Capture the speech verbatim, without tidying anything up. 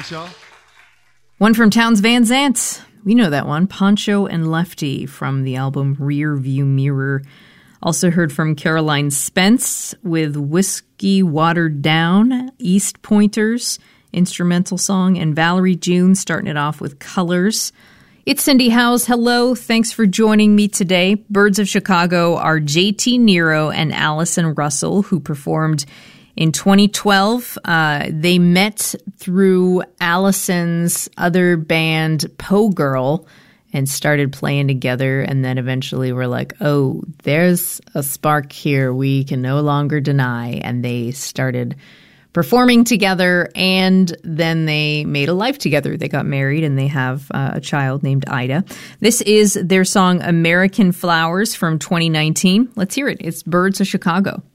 Thanks, y'all. One from Townes Van Zandt. We know that one. Poncho and Lefty from the album Rear View Mirror. Also heard from Caroline Spence with Whiskey Watered Down, East Pointers, instrumental song, and Valerie June starting it off with Colors. It's Cindy Howes. Hello. Thanks for joining me today. Birds of Chicago are J T Nero and Allison Russell, who performed in twenty twelve. Uh, they met through Allison's other band, Poe Girl, and started playing together, and then eventually were like, oh, there's a spark here we can no longer deny, and they started performing together, and then they made a life together. They got married, and they have uh, a child named Ida. This is their song American Flowers from twenty nineteen. Let's hear it. It's Birds of Chicago.